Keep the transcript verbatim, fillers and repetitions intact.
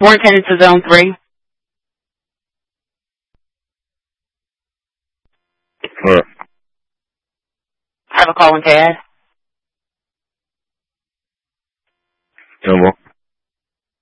We're intended to zone three. What? I have a call with Dad. Tell me.